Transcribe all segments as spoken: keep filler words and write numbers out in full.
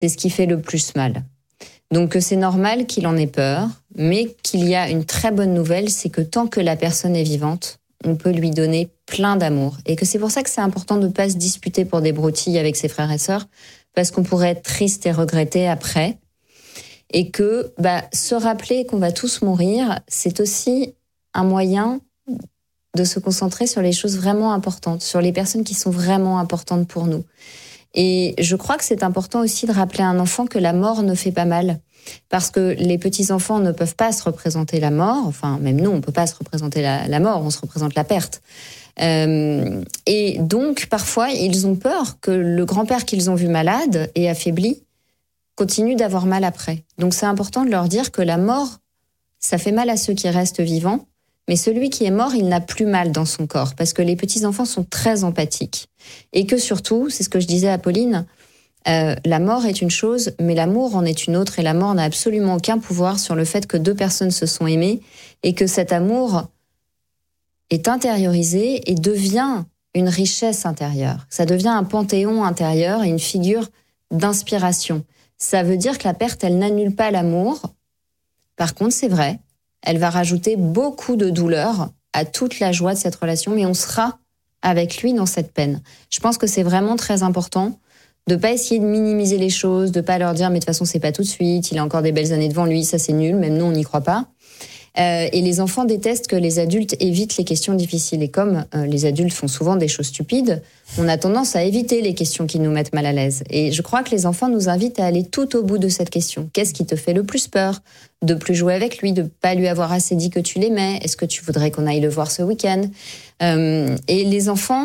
c'est ce qui fait le plus mal. Donc c'est normal qu'il en ait peur, mais qu'il y a une très bonne nouvelle, c'est que tant que la personne est vivante, on peut lui donner plein d'amour. Et que c'est pour ça que c'est important de ne pas se disputer pour des broutilles avec ses frères et sœurs, parce qu'on pourrait être triste et regretter après. Et que bah, se rappeler qu'on va tous mourir, c'est aussi un moyen de se concentrer sur les choses vraiment importantes, sur les personnes qui sont vraiment importantes pour nous. Et je crois que c'est important aussi de rappeler à un enfant que la mort ne fait pas mal. Parce que les petits-enfants ne peuvent pas se représenter la mort. Enfin, même nous, on ne peut pas se représenter la, la mort, on se représente la perte. Euh, et donc, parfois, ils ont peur que le grand-père qu'ils ont vu malade et affaibli continue d'avoir mal après. Donc, c'est important de leur dire que la mort, ça fait mal à ceux qui restent vivants. Mais celui qui est mort, il n'a plus mal dans son corps, parce que les petits-enfants sont très empathiques. Et que surtout, c'est ce que je disais à Pauline, euh, la mort est une chose, mais l'amour en est une autre, et la mort n'a absolument aucun pouvoir sur le fait que deux personnes se sont aimées, et que cet amour est intériorisé et devient une richesse intérieure. Ça devient un panthéon intérieur et une figure d'inspiration. Ça veut dire que la perte, elle n'annule pas l'amour. Par contre, c'est vrai, elle va rajouter beaucoup de douleur à toute la joie de cette relation, mais on sera avec lui dans cette peine. Je pense que c'est vraiment très important de pas essayer de minimiser les choses, de pas leur dire mais de toute façon c'est pas tout de suite, il a encore des belles années devant lui, ça c'est nul, même nous on n'y croit pas. Euh, et les enfants détestent que les adultes évitent les questions difficiles. Et comme euh, les adultes font souvent des choses stupides, on a tendance à éviter les questions qui nous mettent mal à l'aise. Et je crois que les enfants nous invitent à aller tout au bout de cette question. Qu'est-ce qui te fait le plus peur? De plus jouer avec lui, de pas lui avoir assez dit que tu l'aimais? Est-ce que tu voudrais qu'on aille le voir ce week-end? euh, Et les enfants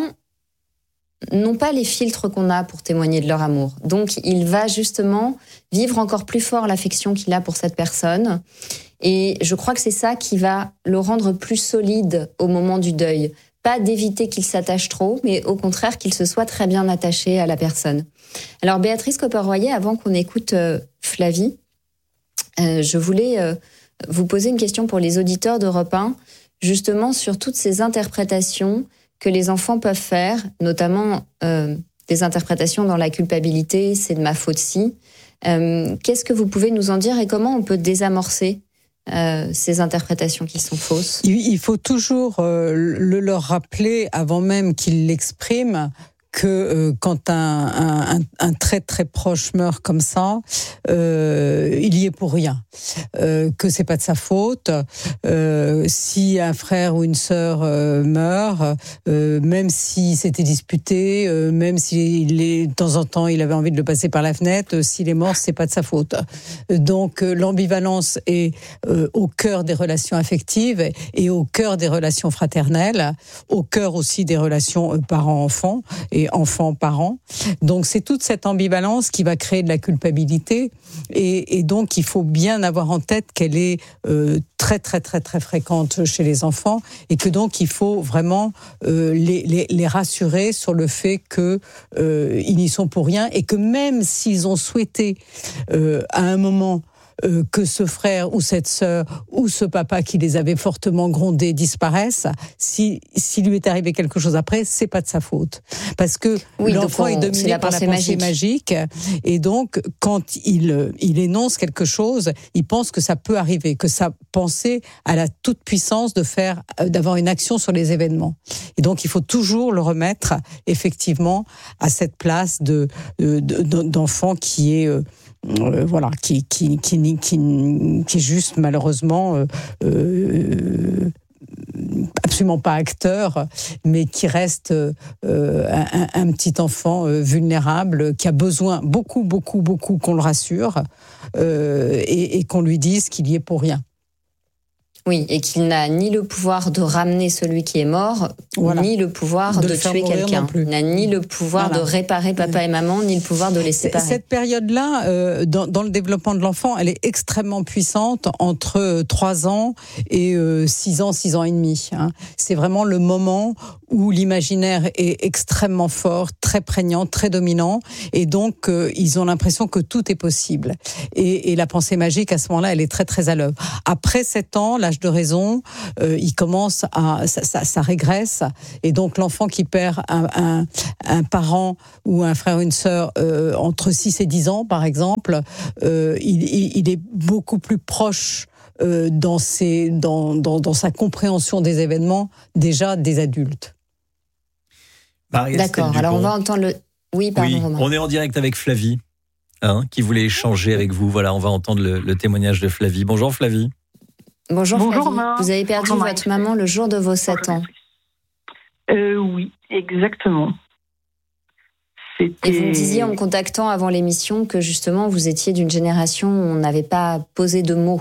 n'ont pas les filtres qu'on a pour témoigner de leur amour. Donc, il va justement vivre encore plus fort l'affection qu'il a pour cette personne. Et je crois que c'est ça qui va le rendre plus solide au moment du deuil. Pas d'éviter qu'il s'attache trop, mais au contraire qu'il se soit très bien attaché à la personne. Alors, Béatrice Copper-Royer, avant qu'on écoute euh, Flavie, euh, je voulais euh, vous poser une question pour les auditeurs d'Europe un, justement sur toutes ces interprétations que les enfants peuvent faire, notamment euh, des interprétations dans la culpabilité, c'est de ma faute si. Euh, qu'est-ce que vous pouvez nous en dire et comment on peut désamorcer euh, ces interprétations qui sont fausses? Il faut toujours euh, le leur rappeler avant même qu'ils l'expriment, que euh, quand un, un, un très très proche meurt comme ça, euh, il y est pour rien, euh, que c'est pas de sa faute. Euh, si un frère ou une sœur euh, meurt, euh, même si c'était disputé, euh, même si de temps en temps il avait envie de le passer par la fenêtre, euh, s'il est mort, c'est pas de sa faute. Donc euh, l'ambivalence est euh, au cœur des relations affectives et au cœur des relations fraternelles, au cœur aussi des relations euh, parents-enfants et enfants-parents. Donc c'est toute cette ambivalence qui va créer de la culpabilité et, et donc il faut bien avoir en tête qu'elle est euh, très très très très fréquente chez les enfants et que donc il faut vraiment euh, les, les, les rassurer sur le fait que euh, ils n'y sont pour rien et que même s'ils ont souhaité euh, à un moment Euh, que ce frère ou cette sœur ou ce papa qui les avait fortement grondés disparaissent, si s'il lui est arrivé quelque chose après, c'est pas de sa faute, parce que oui, l'enfant on, est dominé la par la pensée magique. magique, et donc quand il il énonce quelque chose, il pense que ça peut arriver, que sa pensée a la toute puissance de faire d'avoir une action sur les événements, et donc il faut toujours le remettre effectivement à cette place de, de, de d'enfant qui est euh, Euh, voilà, qui qui qui qui qui est juste malheureusement euh, euh, absolument pas acteur, mais qui reste euh, un, un petit enfant euh, vulnérable qui a besoin beaucoup beaucoup beaucoup qu'on le rassure euh, et, et qu'on lui dise qu'il y est pour rien. Oui, et qu'il n'a ni le pouvoir de ramener celui qui est mort, voilà. ni le pouvoir de, de tuer quelqu'un. Il n'a ni le pouvoir voilà. de réparer papa et maman, ni le pouvoir de les séparer. Cette période-là, euh, dans, dans le développement de l'enfant, elle est extrêmement puissante entre trois ans et euh, six ans, six ans et demi. Hein. C'est vraiment le moment où l'imaginaire est extrêmement fort, très prégnant, très dominant, et donc euh, ils ont l'impression que tout est possible. Et, et la pensée magique, à ce moment-là, elle est très très à l'œuvre. Après sept ans, l'âge l'âge de raison, euh, il commence à, ça, ça, ça régresse, et donc l'enfant qui perd un, un, un parent ou un frère ou une sœur euh, entre six et dix ans, par exemple, euh, il, il, il est beaucoup plus proche euh, dans, ses, dans, dans, dans sa compréhension des événements déjà des adultes. D'accord, alors on va entendre le... Oui, pardon, oui, Romain. On est en direct avec Flavie, hein, qui voulait échanger avec vous. Voilà, on va entendre le, le témoignage de Flavie. Bonjour Flavie. Bonjour, Bonjour Flavie. Romain. Vous avez perdu Bonjour, votre maman le jour de vos sept ans. Euh, oui, exactement. C'était... Et vous me disiez en me contactant avant l'émission que justement vous étiez d'une génération où on n'avait pas posé de mots.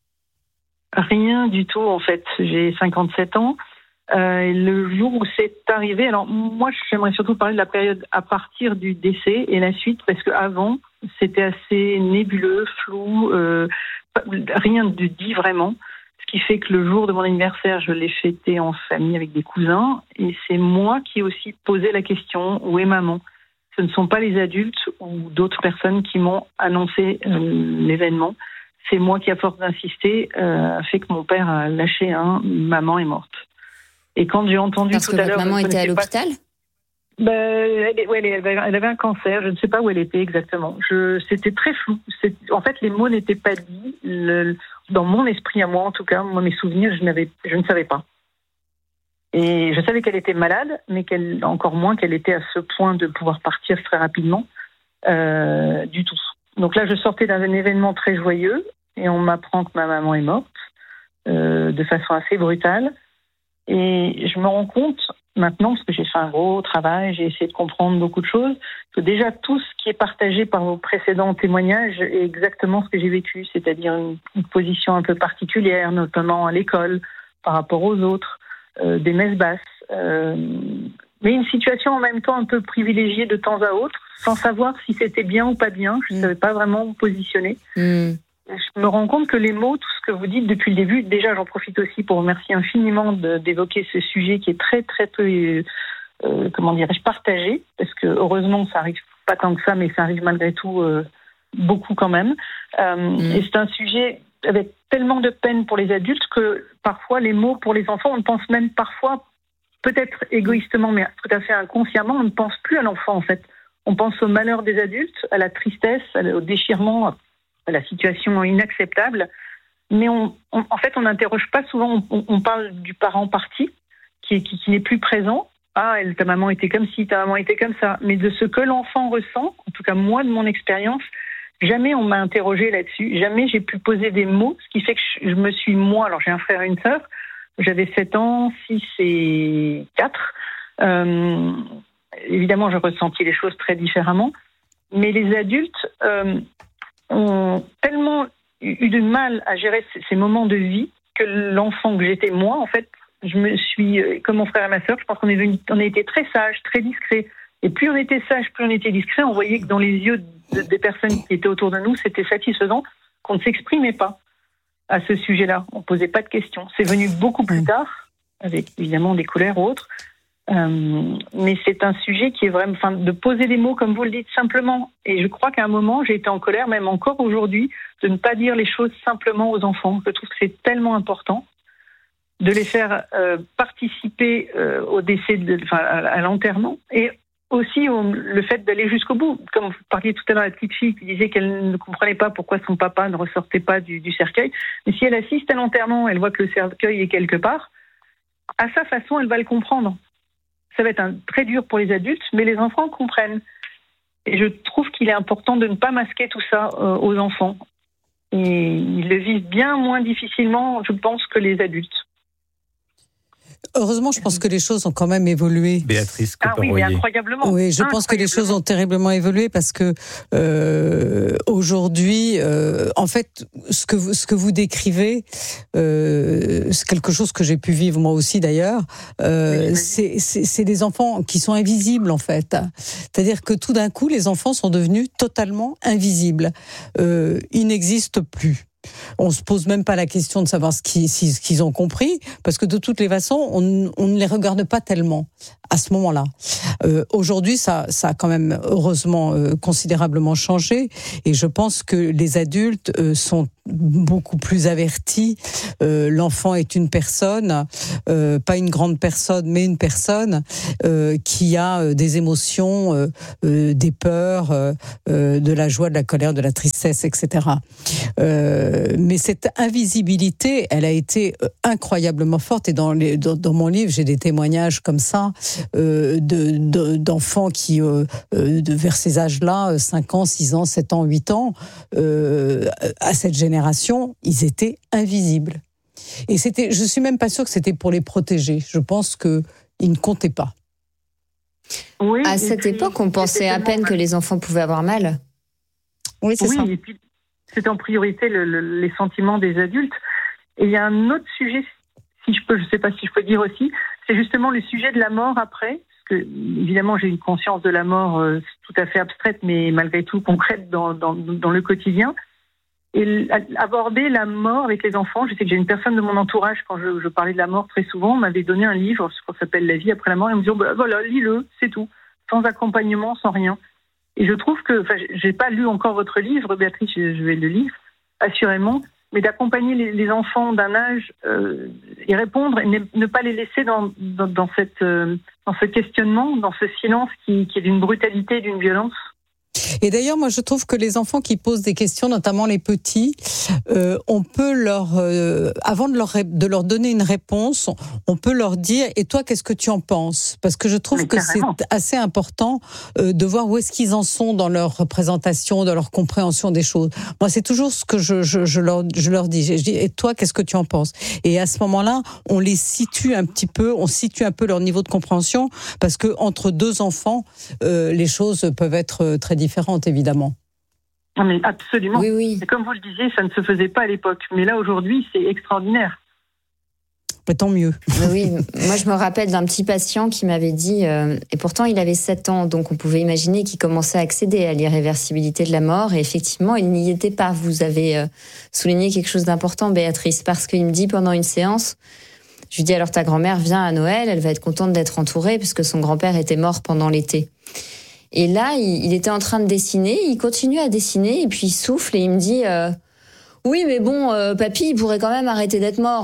Rien du tout en fait. J'ai cinquante-sept ans. Euh, le jour où c'est arrivé, alors moi j'aimerais surtout parler de la période à partir du décès et la suite, parce qu'avant c'était assez nébuleux, flou, euh, rien de dit vraiment, ce qui fait que le jour de mon anniversaire je l'ai fêté en famille avec des cousins, et c'est moi qui ai aussi posé la question, où est maman? Ce ne sont pas les adultes ou d'autres personnes qui m'ont annoncé euh, l'événement, c'est moi qui à force d'insister euh, a fait que mon père a lâché un, maman est morte. Et quand j'ai entendu Parce tout que à l'heure... Parce que votre maman était à l'hôpital pas... ben, elle, ouais, elle, elle avait un cancer, je ne sais pas où elle était exactement. Je, c'était très flou. C'est, en fait, les mots n'étaient pas dits. Le, dans mon esprit à moi, en tout cas, moi, mes souvenirs, je, n'avais, je ne savais pas. Et je savais qu'elle était malade, mais qu'elle, encore moins qu'elle était à ce point de pouvoir partir très rapidement, euh, du tout. Donc là, je sortais d'un événement très joyeux, et on m'apprend que ma maman est morte, euh, de façon assez brutale. Et je me rends compte maintenant, parce que j'ai fait un gros travail, j'ai essayé de comprendre beaucoup de choses, que déjà tout ce qui est partagé par vos précédents témoignages est exactement ce que j'ai vécu, c'est-à-dire une, une position un peu particulière, notamment à l'école, par rapport aux autres, euh, des messes basses, euh, mais une situation en même temps un peu privilégiée de temps à autre, sans savoir si c'était bien ou pas bien, je ne mmh. savais pas vraiment me positionner. Mmh. Je me rends compte que les mots, tout ce que vous dites depuis le début, déjà j'en profite aussi pour remercier infiniment de, d'évoquer ce sujet qui est très très peu, euh, comment dirais-je, partagé, parce que heureusement ça arrive pas tant que ça, mais ça arrive malgré tout euh, beaucoup quand même. Euh, mmh. Et c'est un sujet avec tellement de peine pour les adultes que parfois les mots pour les enfants, on pense même parfois, peut-être égoïstement, mais tout à fait inconsciemment, on ne pense plus à l'enfant en fait. On pense au malheur des adultes, à la tristesse, au déchirement, à la situation inacceptable, mais on, on, en fait, on n'interroge pas souvent, on, on parle du parent parti, qui, qui, qui n'est plus présent. Ah, elle, ta maman était comme ci, ta maman était comme ça. Mais de ce que l'enfant ressent, en tout cas moi, de mon expérience, jamais on m'a interrogé là-dessus, jamais j'ai pu poser des mots, ce qui fait que je, je me suis, moi, alors j'ai un frère et une sœur, j'avais sept ans, six et quatre. Euh, évidemment, je ressentis les choses très différemment, mais les adultes... Euh, ont tellement eu du mal à gérer ces moments de vie que l'enfant que j'étais moi, en fait, je me suis, comme mon frère et ma sœur, je pense qu'on est venu, on a été très sages, très discrets. Et plus on était sages, plus on était discrets, on voyait que dans les yeux de, des personnes qui étaient autour de nous, c'était satisfaisant qu'on ne s'exprimait pas à ce sujet-là. On ne posait pas de questions. C'est venu beaucoup plus tard, avec évidemment des colères ou autres. Euh, mais c'est un sujet qui est vraiment, enfin, de poser des mots comme vous le dites simplement. Et je crois qu'à un moment, j'ai été en colère, même encore aujourd'hui, de ne pas dire les choses simplement aux enfants. Je trouve que c'est tellement important de les faire euh, participer euh, au décès, de, enfin, à, à l'enterrement, et aussi au, le fait d'aller jusqu'au bout. Comme vous parliez tout à l'heure, la petite fille qui disait qu'elle ne comprenait pas pourquoi son papa ne ressortait pas du, du cercueil. Mais si elle assiste à l'enterrement, elle voit que le cercueil est quelque part, à sa façon, elle va le comprendre. Ça va être un, très dur pour les adultes, mais les enfants comprennent. Et je trouve qu'il est important de ne pas masquer tout ça euh, aux enfants. Et ils le vivent bien moins difficilement, je pense, que les adultes. Heureusement, je pense que les choses ont quand même évolué. Béatrice Ah oui, mais incroyablement. Oui, je pense que les choses ont terriblement évolué parce que euh, aujourd'hui, euh, en fait, ce que vous, ce que vous décrivez, euh, c'est quelque chose que j'ai pu vivre moi aussi d'ailleurs. Euh, oui, c'est, c'est, c'est des enfants qui sont invisibles en fait. C'est-à-dire que tout d'un coup, les enfants sont devenus totalement invisibles. Euh, ils n'existent plus. On se pose même pas la question de savoir ce qu'ils, ce qu'ils ont compris, parce que de toutes les façons, on, on ne les regarde pas tellement à ce moment-là. Euh, aujourd'hui, ça, ça a quand même heureusement euh, considérablement changé, et je pense que les adultes euh, sont beaucoup plus avertis. Euh, l'enfant est une personne, euh, pas une grande personne, mais une personne euh, qui a des émotions, euh, euh, des peurs, euh, euh, de la joie, de la colère, de la tristesse, et cetera. Euh, mais cette invisibilité, elle a été incroyablement forte. Et dans, les, dans, dans mon livre, j'ai des témoignages comme ça euh, de, de, d'enfants qui, euh, de, vers ces âges-là, cinq ans, six ans, sept ans, huit ans, euh, à cette génération, ils étaient invisibles. Et c'était, je suis même pas sûre que c'était pour les protéger. Je pense qu'ils ne comptaient pas. Oui, à cette puis, époque, on pensait à peine mal. que les enfants pouvaient avoir mal. Oui, c'est oui, ça. Et puis, c'est en priorité le, le, les sentiments des adultes. Et il y a un autre sujet, si je peux, je sais pas si je peux dire aussi, c'est justement le sujet de la mort après. Parce que, évidemment, j'ai une conscience de la mort euh, tout à fait abstraite, mais malgré tout concrète dans, dans, dans le quotidien. Et aborder la mort avec les enfants, je sais que j'ai une personne de mon entourage, quand je, je parlais de la mort très souvent, m'avait donné un livre, je crois que ça s'appelle La vie après la mort, et on me disait, bah, voilà, lis-le, c'est tout, sans accompagnement, sans rien. Et je trouve que, enfin, j'ai pas lu encore votre livre, Béatrice, je vais le lire, assurément, mais d'accompagner les, les enfants d'un âge, euh, y répondre, et ne, ne pas les laisser dans, dans, dans, cette, euh, dans ce questionnement, dans ce silence qui, qui est d'une brutalité, d'une violence. Et d'ailleurs, moi, je trouve que les enfants qui posent des questions, notamment les petits, euh, on peut leur, euh, avant de leur de leur donner une réponse, on peut leur dire « Et toi, qu'est-ce que tu en penses ?» Parce que je trouve Mais que carrément. c'est assez important euh, de voir où est-ce qu'ils en sont dans leur représentation, dans leur compréhension des choses. Moi, c'est toujours ce que je, je, je, leur, je leur dis. Je dis « Et toi, qu'est-ce que tu en penses ?» Et à ce moment-là, on les situe un petit peu, on situe un peu leur niveau de compréhension, parce que entre deux enfants, euh, les choses peuvent être très différentes, évidemment. Non, mais absolument. Oui, oui. Et comme vous le disiez, ça ne se faisait pas à l'époque. Mais là, aujourd'hui, c'est extraordinaire. Mais tant mieux. Oui, moi, je me rappelle d'un petit patient qui m'avait dit, euh, et pourtant, il avait sept ans, donc on pouvait imaginer qu'il commençait à accéder à l'irréversibilité de la mort. Et effectivement, il n'y était pas. Vous avez euh, souligné quelque chose d'important, Béatrice, parce qu'il me dit pendant une séance, je lui dis, alors ta grand-mère vient à Noël, elle va être contente d'être entourée, puisque son grand-père était mort pendant l'été. Et là, il, il était en train de dessiner, il continue à dessiner, et puis il souffle et il me dit euh, « Oui, mais bon, euh, papy, il pourrait quand même arrêter d'être mort. »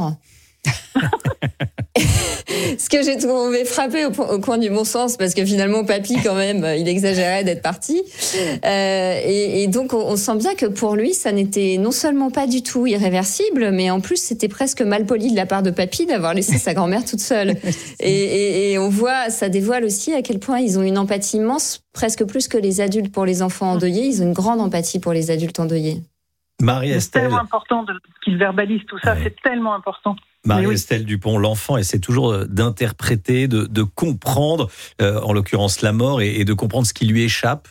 Ce que j'ai trouvé frappé au, au coin du bon sens, parce que finalement, papy, quand même, il exagérait d'être parti. Euh, et, et donc, on, on sent bien que pour lui, ça n'était non seulement pas du tout irréversible, mais en plus, c'était presque malpoli de la part de papy d'avoir laissé sa grand-mère toute seule. Et, et, et on voit, ça dévoile aussi à quel point ils ont une empathie immense, presque plus que les adultes pour les enfants endeuillés. Ils ont une grande empathie pour les adultes endeuillés. Marie-Estelle. C'est tellement important de, qu'ils verbalisent tout ça, ouais. C'est tellement important. Marie-Estelle oui. Dupont, l'enfant essaie toujours d'interpréter, de, de comprendre, euh, en l'occurrence la mort, et, et de comprendre ce qui lui échappe.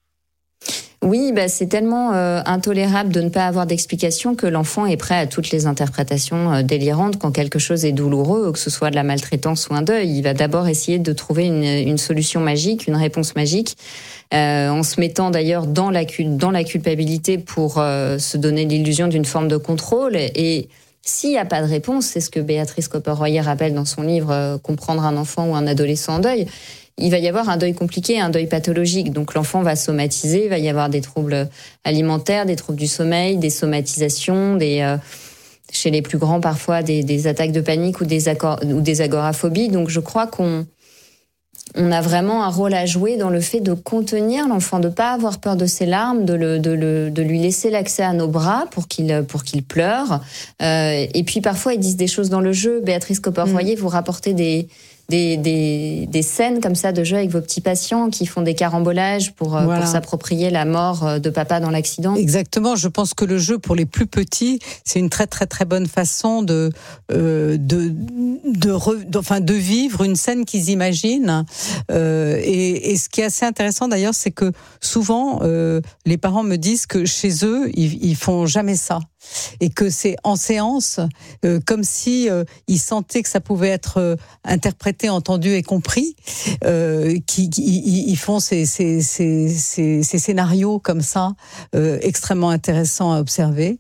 Oui, bah c'est tellement euh, intolérable de ne pas avoir d'explication que l'enfant est prêt à toutes les interprétations euh, délirantes quand quelque chose est douloureux, que ce soit de la maltraitance ou un deuil. Il va d'abord essayer de trouver une, une solution magique, une réponse magique, euh, en se mettant d'ailleurs dans la, dans la culpabilité pour euh, se donner l'illusion d'une forme de contrôle. Et s'il n'y a pas de réponse, c'est ce que Béatrice Copper-Royer rappelle dans son livre euh, « Comprendre un enfant ou un adolescent en deuil », il va y avoir un deuil compliqué, un deuil pathologique. Donc l'enfant va somatiser, il va y avoir des troubles alimentaires, des troubles du sommeil, des somatisations, des, euh, chez les plus grands parfois des, des attaques de panique ou des, acor- ou des agoraphobies. Donc je crois qu'on on a vraiment un rôle à jouer dans le fait de contenir l'enfant, de ne pas avoir peur de ses larmes, de, le, de, le, de lui laisser l'accès à nos bras pour qu'il, pour qu'il pleure. Euh, et puis parfois ils disent des choses dans le jeu. Béatrice Copper-Royer, mmh. vous rapportez des... Des, des, des scènes comme ça de jeu avec vos petits patients qui font des carambolages pour, voilà. pour s'approprier la mort de papa dans l'accident. Exactement, je pense que le jeu pour les plus petits, c'est une très très très bonne façon de, euh, de, de, re, de, enfin, de vivre une scène qu'ils imaginent. Euh, et, et ce qui est assez intéressant d'ailleurs, c'est que souvent, euh, les parents me disent que chez eux, ils, ils font jamais ça. Et que c'est en séance, euh, comme si euh, ils sentaient que ça pouvait être euh, interprété été entendus et compris, euh, qui, qui ils font ces, ces, ces, ces, ces scénarios comme ça, euh, extrêmement intéressants à observer.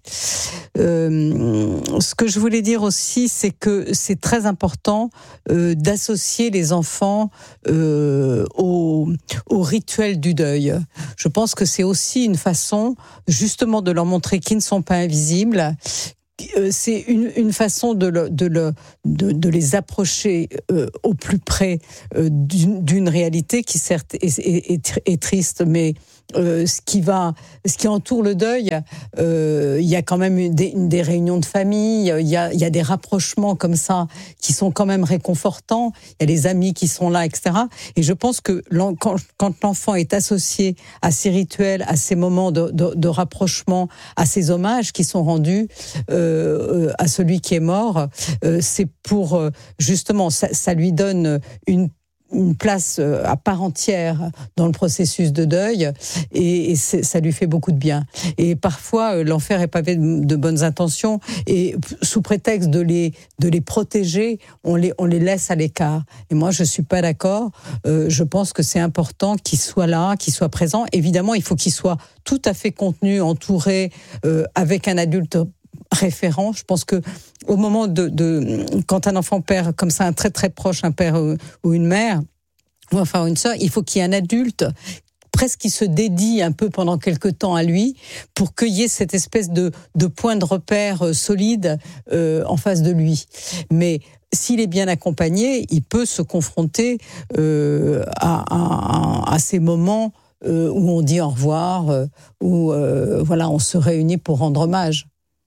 Euh, ce que je voulais dire aussi, c'est que c'est très important euh, d'associer les enfants euh, au, au rituel du deuil. Je pense que c'est aussi une façon, justement, de leur montrer qu'ils ne sont pas invisibles. C'est une, une façon de, le, de, le, de, de les approcher euh, au plus près euh, d'une, d'une réalité qui certes est, est, est, est triste, mais euh, ce qui va, ce qui entoure le deuil, euh, il y a quand même des, des réunions de famille, il y a, il y a des rapprochements comme ça qui sont quand même réconfortants. Il y a les amis qui sont là, et cetera. Et je pense que quand, quand l'enfant est associé à ces rituels, à ces moments de, de, de rapprochement, à ces hommages qui sont rendus euh, à celui qui est mort, euh, c'est pour justement, ça, ça lui donne une une place à part entière dans le processus de deuil et, et ça lui fait beaucoup de bien. Et parfois, l'enfer est pavé de bonnes intentions et sous prétexte de les, de les protéger, on les, on les laisse à l'écart. Et moi, je suis pas d'accord. Euh, je pense que c'est important qu'ils soient là, qu'ils soient présents. Évidemment, il faut qu'ils soient tout à fait contenus, entourés, euh, avec un adulte référent. Je pense que au moment de, de quand un enfant perd comme ça un très très proche, un père ou une mère, ou enfin une sœur, il faut qu'il y ait un adulte presque qui se dédie un peu pendant quelque temps à lui pour qu'il y ait cette espèce de, de point de repère solide euh, en face de lui. Mais s'il est bien accompagné, il peut se confronter euh, à, à, à ces moments euh, où on dit au revoir, euh, où euh, voilà, on se réunit pour rendre hommage.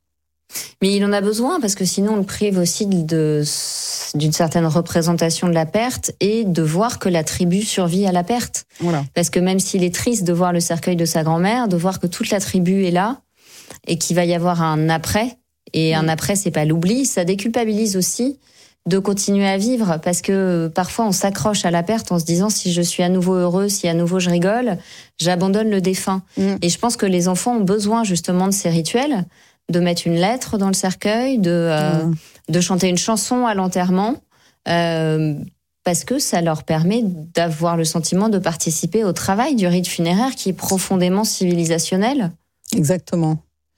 Mais il en a besoin parce que sinon on le prive aussi de, d'une certaine représentation de la perte et de voir que la tribu survit à la perte. Voilà. Parce que même s'il est triste de voir le cercueil de sa grand-mère, de voir que toute la tribu est là et qu'il va y avoir un après, et mmh. un après c'est pas l'oubli, ça déculpabilise aussi de continuer à vivre parce que parfois on s'accroche à la perte en se disant si je suis à nouveau heureux, si à nouveau je rigole, j'abandonne le défunt. Mmh. Et je pense que les enfants ont besoin justement de ces rituels, de mettre une lettre dans le cercueil, de, euh, mmh. de chanter une chanson à l'enterrement, euh, parce que ça leur permet d'avoir le sentiment de participer au travail du rite funéraire qui est profondément civilisationnel. Exactement.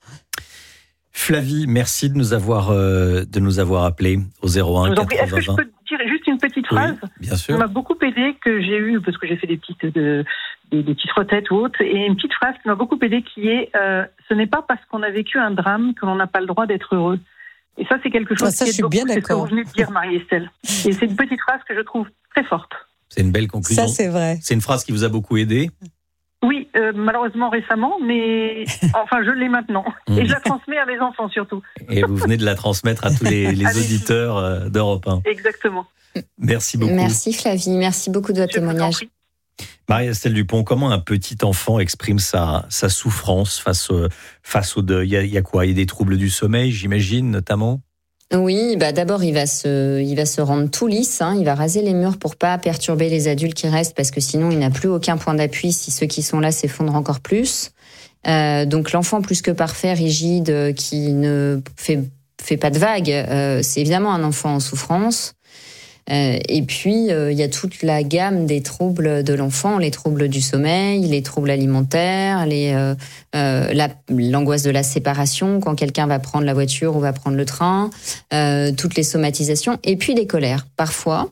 Flavie, merci de nous avoir, euh, de nous avoir appelés au zéro un quatre-vingts. Est-ce que je peux dire juste une petite phrase ? Oui, bien sûr. Ça m'a beaucoup aidé, que j'ai eu, parce que j'ai fait des petites, de, des, des petites retraites ou autres, et une petite phrase qui m'a beaucoup aidé qui est euh, « Ce n'est pas parce qu'on a vécu un drame que l'on n'a pas le droit d'être heureux ». Et ça, c'est quelque chose ah, ça, qui je suis est bien beaucoup, d'accord. c'est ce que vous venez de dire, Marie-Estelle. Et c'est une petite phrase que je trouve très forte. C'est une belle conclusion. Ça, c'est vrai. C'est une phrase qui vous a beaucoup aidé ? Oui, euh, malheureusement récemment, mais enfin je l'ai maintenant. Mmh. Et je la transmets à mes enfants surtout. Et vous venez de la transmettre à tous les, les auditeurs d'Europe un. Exactement. Merci beaucoup. Merci Flavie, merci beaucoup de votre Je témoignage. Marie-Estelle Dupont, comment un petit enfant exprime sa, sa souffrance face, face au deuil ? Il y, a, il y a quoi ? Il y a des troubles du sommeil, j'imagine, notamment ? Oui, bah d'abord il va se, il va se rendre tout lisse, hein, il va raser les murs pour pas perturber les adultes qui restent parce que sinon il n'a plus aucun point d'appui si ceux qui sont là s'effondrent encore plus. Euh, donc l'enfant plus que parfait, rigide, qui ne fait fait pas de vagues, euh, c'est évidemment un enfant en souffrance. Euh, et puis, euh, il y a toute la gamme des troubles de l'enfant, les troubles du sommeil, les troubles alimentaires, les, euh, euh, la, l'angoisse de la séparation quand quelqu'un va prendre la voiture ou va prendre le train, euh, toutes les somatisations, et puis des colères. Parfois,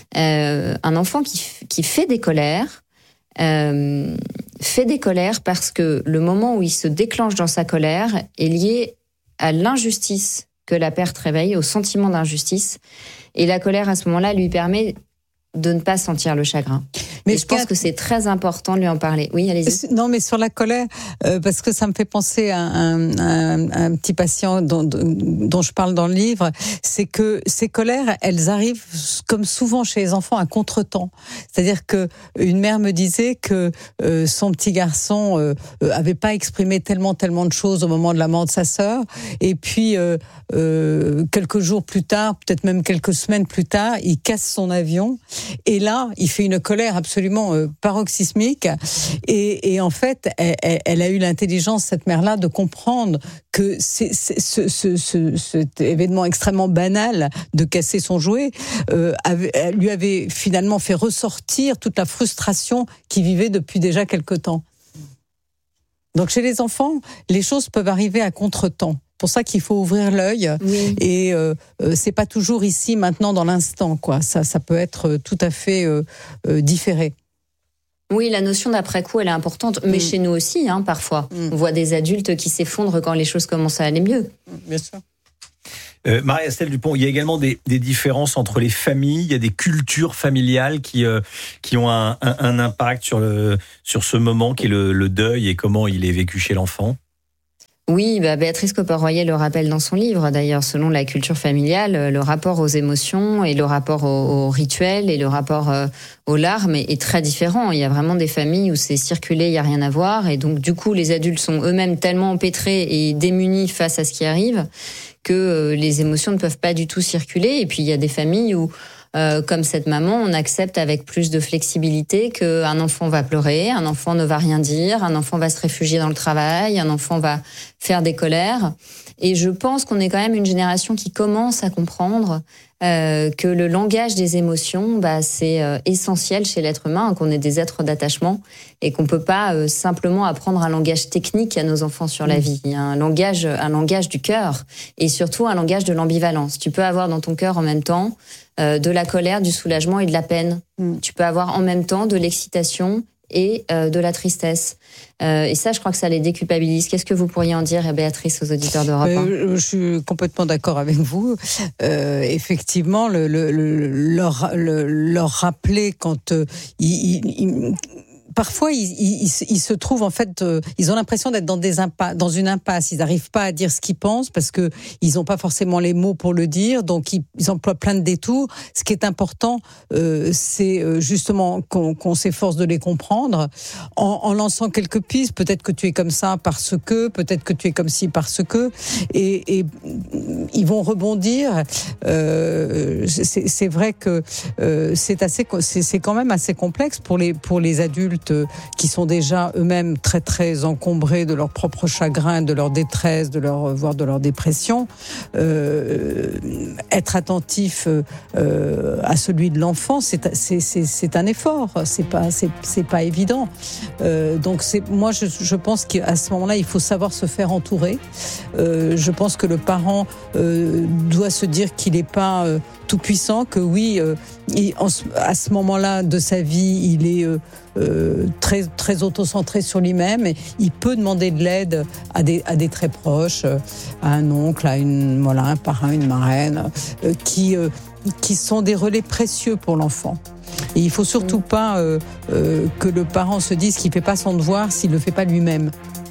euh, un enfant qui, qui fait des colères, euh, fait des colères parce que le moment où il se déclenche dans sa colère est lié à l'injustice que la perte réveille, au sentiment d'injustice. Et la colère, à ce moment-là, lui permet de ne pas sentir le chagrin. Mais et je pense que c'est très important de lui en parler. Oui, allez-y. Non, mais sur la colère, euh, parce que ça me fait penser à un, un, un petit patient dont, dont je parle dans le livre, c'est que ces colères, elles arrivent comme souvent chez les enfants à contretemps. C'est-à-dire que une mère me disait que euh, son petit garçon euh, avait pas exprimé tellement tellement de choses au moment de la mort de sa sœur, et puis euh, euh, quelques jours plus tard, peut-être même quelques semaines plus tard, il casse son avion. Et là, il fait une colère absolument euh, paroxysmique. Et, et en fait, elle, elle a eu l'intelligence, cette mère-là, de comprendre que c'est, c'est, ce, ce, ce, cet événement extrêmement banal de casser son jouet euh, avait, lui avait finalement fait ressortir toute la frustration qu'il vivait depuis déjà quelque temps. Donc chez les enfants, les choses peuvent arriver à contre-temps. C'est pour ça qu'il faut ouvrir l'œil. Oui. Et euh, euh, c'est pas toujours ici, maintenant, dans l'instant, quoi. Ça, ça peut être tout à fait euh, euh, différé. Oui, la notion d'après-coup, elle est importante, mais mmh. chez nous aussi, hein, parfois. Mmh. On voit des adultes qui s'effondrent quand les choses commencent à aller mieux. Bien sûr. Euh, Marie-Estelle Dupont, il y a également des, des différences entre les familles, il y a des cultures familiales qui, euh, qui ont un, un, un impact sur, le, sur ce moment qui est le, le deuil et comment il est vécu chez l'enfant. Oui, bah Béatrice Copper-Royer le rappelle dans son livre. D'ailleurs, selon la culture familiale, le rapport aux émotions et le rapport aux, aux rituels et le rapport euh, aux larmes est, est très différent. Il y a vraiment des familles où c'est circulé, il n'y a rien à voir. Et donc, du coup, les adultes sont eux-mêmes tellement empêtrés et démunis face à ce qui arrive que euh, les émotions ne peuvent pas du tout circuler. Et puis, il y a des familles où Euh, comme cette maman, on accepte avec plus de flexibilité qu'un enfant va pleurer, un enfant ne va rien dire, un enfant va se réfugier dans le travail, un enfant va faire des colères. Et je pense qu'on est quand même une génération qui commence à comprendre euh, que le langage des émotions, bah, c'est euh, essentiel chez l'être humain, qu'on est des êtres d'attachement et qu'on peut pas euh, simplement apprendre un langage technique à nos enfants sur la vie. Il y a un langage, un langage du cœur et surtout un langage de l'ambivalence. Tu peux avoir dans ton cœur en même temps euh, de la colère, du soulagement et de la peine. Mm. Tu peux avoir en même temps de l'excitation et euh, de la tristesse. Euh, et ça, je crois que ça les déculpabilise. Qu'est-ce que vous pourriez en dire, Béatrice, aux auditeurs d'Europe un ? euh, Je suis complètement d'accord avec vous. Euh, effectivement, le, le, le, leur, le, leur rappeler quand euh, ils... ils Parfois, ils, ils, ils se trouvent en fait, euh, ils ont l'impression d'être dans des impas- dans une impasse. Ils n'arrivent pas à dire ce qu'ils pensent parce que ils n'ont pas forcément les mots pour le dire. Donc, ils, ils emploient plein de détours. Ce qui est important, euh, c'est justement qu'on, qu'on s'efforce de les comprendre en, en lançant quelques pistes. Peut-être que tu es comme ça parce que, peut-être que tu es comme ci parce que, et, et ils vont rebondir. Euh, c'est, c'est vrai que euh, c'est assez, c'est, c'est quand même assez complexe pour les pour les adultes qui sont déjà eux-mêmes très très encombrés de leur propre chagrin, de leur détresse, de leur voire de leur dépression, euh, être attentif euh, à celui de l'enfant, c'est c'est c'est c'est un effort, c'est pas c'est c'est pas évident. Euh, donc c'est moi je je pense qu'à ce moment-là il faut savoir se faire entourer. Euh, je pense que le parent euh, doit se dire qu'il n'est pas euh, tout puissant, que oui, euh, il, en, à ce moment-là de sa vie, il est euh, euh, très très autocentré sur lui-même. Et il peut demander de l'aide à des à des très proches, euh, à un oncle, à une voilà un parrain, une marraine, euh, qui euh, qui sont des relais précieux pour l'enfant. Et il faut surtout pas euh, euh, que le parent se dise qu'il fait pas son devoir s'il le fait pas lui-même.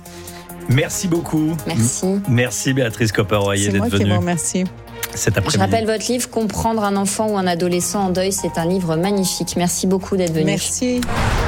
Merci beaucoup. Merci. Merci Béatrice Copper-Royer d'être venue. C'est moi qui vous remercie. Cet après-midi. Je rappelle votre livre, Comprendre un enfant ou un adolescent en deuil, c'est un livre magnifique. Merci beaucoup d'être venu. Merci.